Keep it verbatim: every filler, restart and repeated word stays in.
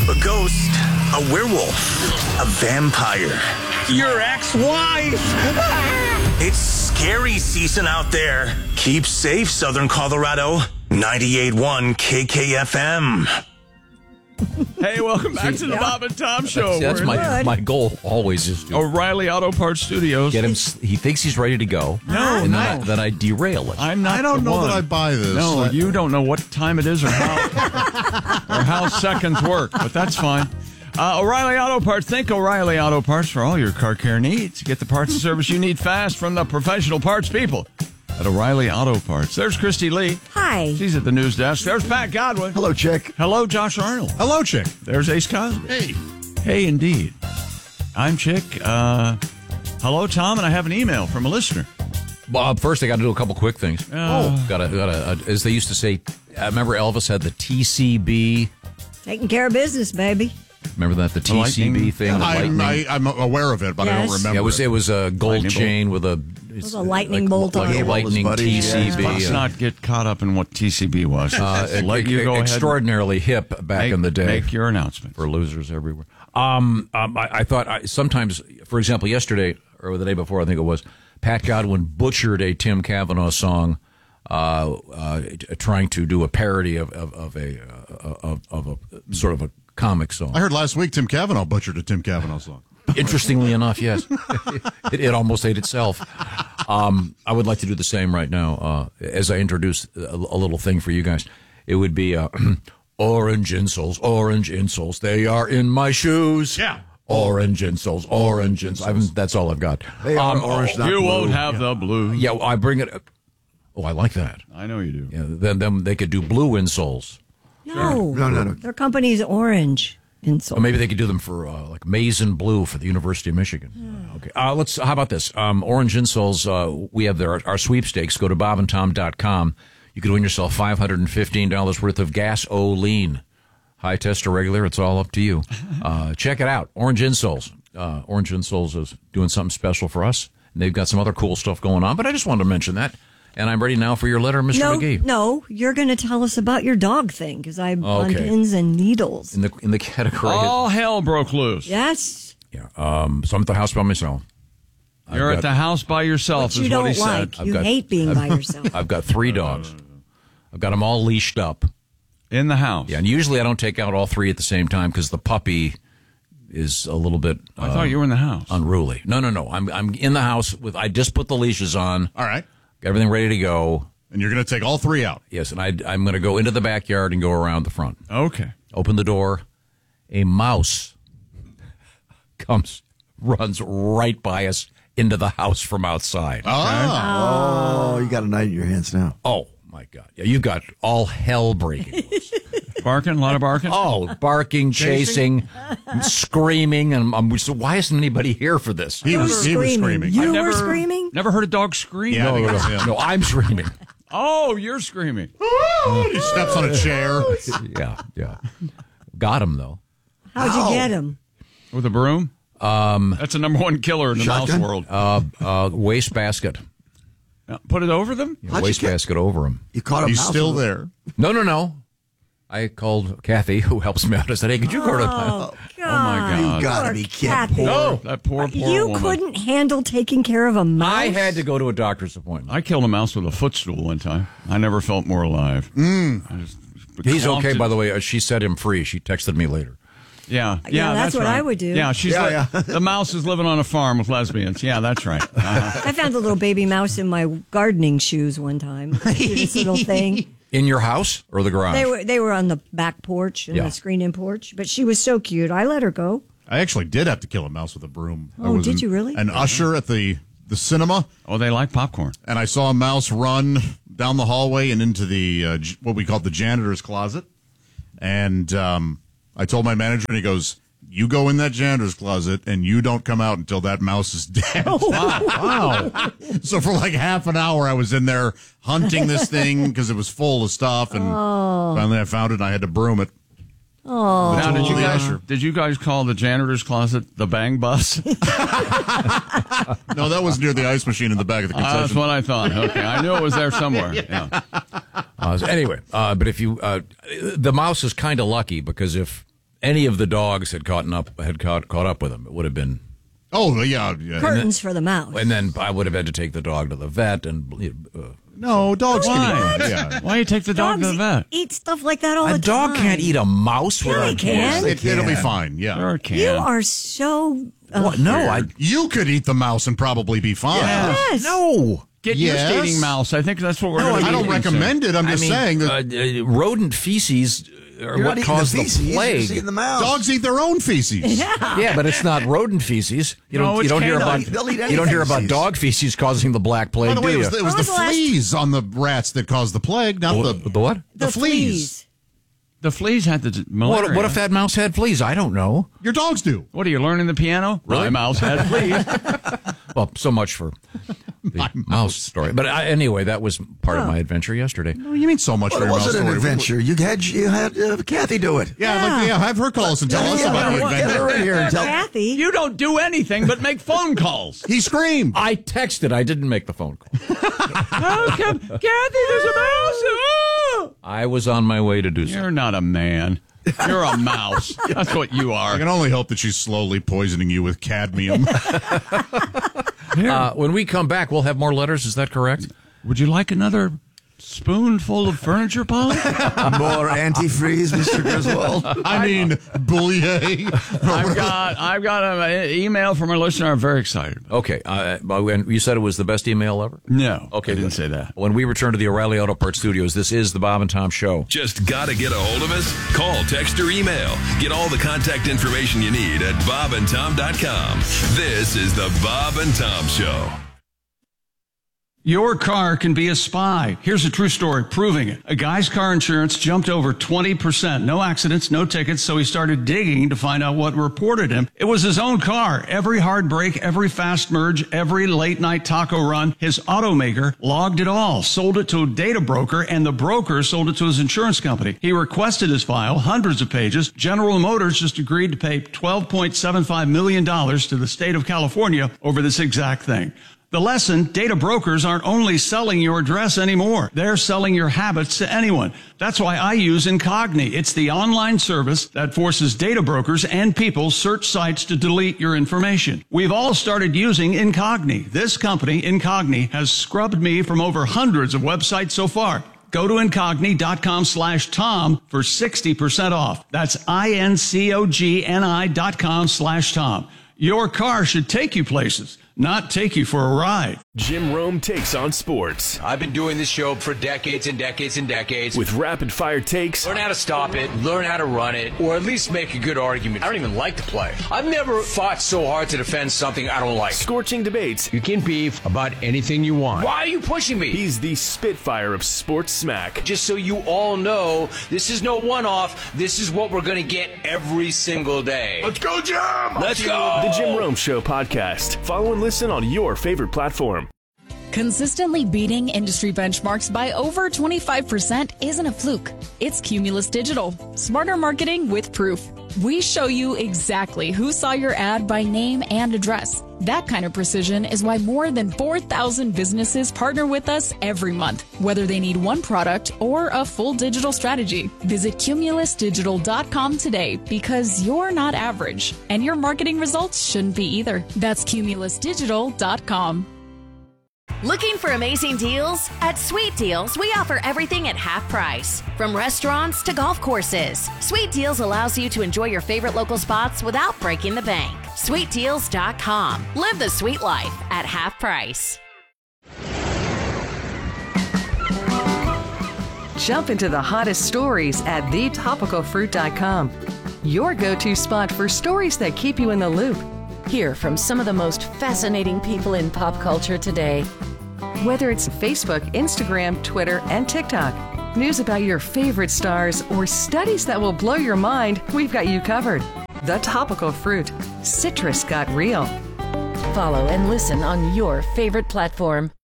A ghost, a werewolf, a vampire, your ex-wife. It's scary season out there. Keep safe, Southern Colorado. ninety-eight point one K K F M. Hey, welcome back to the Bob and Tom Show. That's, that's my good. my goal always is to O'Reilly Auto Parts Studios. get him. He thinks he's ready to go. No, and no. then I, then I derail it. I'm not I don't the know one. that I buy this. No, I- you don't know what time it is or how or how seconds work, but that's fine. Uh, O'Reilly Auto Parts. Think O'Reilly Auto Parts for all your car care needs. Get the parts and service you need fast from the professional parts people at O'Reilly Auto Parts. There's Christy Lee. Hi. She's at the news desk. There's Pat Godwin. Hello, Chick. Hello, Josh Arnold. Hello, Chick. There's Ace Cosby. Hey. Hey, indeed. I'm Chick. Uh, hello, Tom, and I have an email from a listener. Bob, first I got to do a couple quick things. Oh. got to, got to. As they used to say, I remember Elvis had the T C B. Taking care of business, baby. Remember that the T C B lightning? thing. The I'm, lightning. I, I'm aware of it, but I Yes. don't remember. Yeah, it was it was a gold Lightning chain with a. It was a lightning bolt like on a it. lightning All his T buddies, C yeah. B. Let's uh, not get caught up in what T C B was. uh, Just let you go ahead. extraordinarily hip back Make, in the day. Make your announcement. For losers everywhere. Um, um I, I thought I, sometimes, for example, yesterday or the day before, I think it was, Pat Godwin butchered a Tim Cavanaugh song, uh, uh, trying to do a parody of of, of a uh, of, of a sort of a comic song. I heard last week Tim Cavanaugh butchered a Tim Cavanaugh song. Interestingly enough, yes, it, it almost ate itself. Um, I would like to do the same right now uh, as I introduce a, a little thing for you guys. It would be uh, orange insoles, orange insoles. They are in my shoes. Yeah. Orange insoles, orange insoles. I haven't- That's all I've got. They are Um, orange, not You blue. won't have the blue. Yeah, I bring it. Oh, I like that. I know you do. Yeah, then, then they could do blue insoles. No. No, no, no. Their company's orange. Insult. Or maybe they could do them for uh, like maize and blue for the University of Michigan. Hmm. Okay, uh, let's. How about this? Um, orange insoles. Uh, we have their our sweepstakes. Go to bob and tom dot com. You can win yourself five hundred fifteen dollars worth of gasoline. High test or regular, it's all up to you. Uh, check it out. Orange insoles. Uh, Orange insoles is doing something special for us. And they've got some other cool stuff going on. But I just wanted to mention that. And I'm ready now for your letter, Mister no, McGee. no, you're going to tell us about your dog thing because I'm on Okay. pins and needles. In the in the category. All hell broke loose. Yes. Yeah. Um, so I'm at the house by myself. You're I've at got- the house by yourself, But you is don't what he like. said. You got- hate being by yourself. I've got three dogs. I've got them all leashed up. In the house. Yeah, and usually I don't take out all three at the same time because the puppy is a little bit. I uh, thought you were in the house. unruly. No, no, no. I'm I'm in the house with. I just put the leashes on. All right. Got everything ready to go. And you're going to take all three out. Yes, and I I'm going to go into the backyard and go around the front. Okay. Open the door. A mouse comes, runs right by us into the house from outside. Ah. Oh, you got a knife in your hands now. Oh my God! Yeah, you've got all hell breaking loose. Barking? A lot of barking? Oh, barking, chasing, screaming, and I'm, so why isn't anybody here for this? He You were was, he was screaming. You I were never- screaming? Never heard a dog scream? Yeah, I think no, it's no, him. no, I'm screaming. Oh, you're screaming. He steps on a chair. Yeah, yeah. Got him though. How'd you get him? With a broom? Um, That's the number one killer in the Shotgun? mouse world. Uh, uh, waste basket. Yeah, Put it over them? Yeah, How'd you waste get- basket over him. You caught a He's mouse still with a- there. No, no, no. I called Kathy, who helps me out. I said, "Hey, could you go to?" Oh, God. Oh, my God. You gotta Poor be kidding. Kathy. No, That poor, poor You woman. couldn't handle taking care of a mouse? I had to go to a doctor's appointment. I killed a mouse with a footstool one time. I never felt more alive. Mm. I just He's clomped okay, it. by the way. Uh, She set him free. She texted me later. Yeah, yeah, Yeah, that's what right. I would do. Yeah, she's Yeah, li- yeah. the mouse is living on a farm with lesbians. Yeah, that's right. Uh-huh. I found a little baby mouse in my gardening shoes one time. The cutest little thing. In your house or the garage? They were they were on the back porch and Yeah. the screen-in porch, but she was so cute. I let her go. I actually did have to kill a mouse with a broom. I Oh, was did an- you really? An usher at the, the cinema, Oh, they like popcorn. and I saw a mouse run down the hallway and into the uh, j- what we call the janitor's closet. And um, I told my manager, and he goes, "You go in that janitor's closet, and you don't come out until that mouse is dead." Wow. So for like half an hour, I was in there hunting this thing because it was full of stuff, and finally I found it, and I had to broom it. Oh, Now, did you the guys usher. did you guys call the janitor's closet the bang bus? No, that was near the ice machine in the back of the Uh, that's concession. what I thought. Okay, I knew it was there somewhere. Yeah. Uh, so anyway, uh, but if you, uh, the mouse is kind of lucky because if any of the dogs had caught up had caught caught up with him, it would have been. Oh yeah, yeah. Curtains for the mouse. And then I would have had to take the dog to the vet and. Uh, No, dogs Why? can eat. Yeah. Why you take the dog Dogs to the vet? eat stuff like that all a the dog time. can't eat a mouse Yeah, with they a can. It, it'll be fine. Yeah. Sure it can. You are so. Uh, What? No, I You could eat the mouse and probably be fine. Yes. no. Get Yes. used to eating mouse. I think that's what we're No, going to I don't recommend it. I'm I just mean, saying that uh, uh, rodent feces are You're what not eating caused the the, feces, you're plague. just eating the mouse. dogs eat their own feces. Yeah, but it's not rodent feces. You No, don't. it's you don't hear canine. about. They'll eat You don't hear anything. about dog feces causing the black plague, By the way, do it you? was, it was When the was the last- fleas on the rats that caused the plague, not the the what? the, The fleas. The fleas had the malaria. What, what if that mouse had fleas? I don't know. Your dogs do. What are you learning the piano? Really? My mouse had fleas. Well, so much for the mouse story. But I, anyway, that was part of my adventure yesterday. What do you mean so much Well, for it your mouse wasn't an story? adventure. You had you had uh, Kathy do it. Yeah, I'd like to yeah, have her call us and tell us Yeah, about get the her- get her adventure. in here and tell. Kathy. You don't do anything but make phone calls. He screamed. I texted. I didn't make the phone call. Oh, come, Kathy, there's a mouse. Oh! I was on my way to do so. You're not a man. You're a mouse. That's what you I are. can only hope that she's slowly poisoning you with cadmium. Uh, when we come back, we'll have more letters. Is that correct? Would you like another spoonful of furniture, Polly? More antifreeze, Mister Griswold. I mean, boulier. I've got I've got an email from a listener I'm very excited about. Okay. Uh, but when you said it was the best email ever? No. Okay, I didn't good. say that. When we return to the O'Reilly Auto Parts studios, this is the Bob and Tom Show. Just gotta get a hold of us? Call, text, or email. Get all the contact information you need at bob and tom dot com. This is the Bob and Tom Show. Your car can be a spy. Here's a true story proving it. A guy's car insurance jumped over twenty percent. No accidents, no tickets, so he started digging to find out what reported him. It was his own car. Every hard break, every fast merge, every late night taco run, his automaker logged it all, sold it to a data broker, and the broker sold it to his insurance company. He requested his file, hundreds of pages. General Motors just agreed to pay twelve point seven five million dollars to the state of California over this exact thing. The lesson, data brokers aren't only selling your address anymore. They're selling your habits to anyone. That's why I use Incogni. It's the online service that forces data brokers and people search sites to delete your information. We've all started using Incogni. This company, Incogni, has scrubbed me from over hundreds of websites so far. Go to Incogni.com slash Tom for sixty percent off. That's I-N-C-O-G-N-I dot com slash Tom. Your car should take you places, not take you for a ride. Jim Rome takes on sports I've been doing this show for decades and decades and decades. with rapid fire takes, Learn how to stop it, learn how to run it, or at least make a good argument. I don't even like to play. I've never fought so hard to defend something I don't like. scorching debates. You can beef about anything you want. Why are you pushing me? He's the Spitfire of sports smack. Just so you all know, this is no one-off. This is what we're going to get every single day. Let's go, Jim! Let's go! The Jim Rome Show podcast. Follow and listen on your favorite platform. Consistently beating industry benchmarks by over twenty-five percent isn't a fluke. It's Cumulus Digital. Smarter marketing with proof. We show you exactly who saw your ad by name and address. That kind of precision is why more than four thousand businesses partner with us every month, whether they need one product or a full digital strategy. Visit cumulus digital dot com today because you're not average, and your marketing results shouldn't be either. That's cumulus digital dot com. Looking for amazing deals? At Sweet Deals, we offer everything at half price. From restaurants to golf courses, Sweet Deals allows you to enjoy your favorite local spots without breaking the bank. sweet deals dot com. Live the sweet life at half price. Jump into the hottest stories at the topical fruit dot com. Your go-to spot for stories that keep you in the loop. Hear from some of the most fascinating people in pop culture today. Whether it's Facebook, Instagram, Twitter, and TikTok, news about your favorite stars, or studies that will blow your mind, we've got you covered. The Topical Fruit. Citrus got real. Follow and listen on your favorite platform.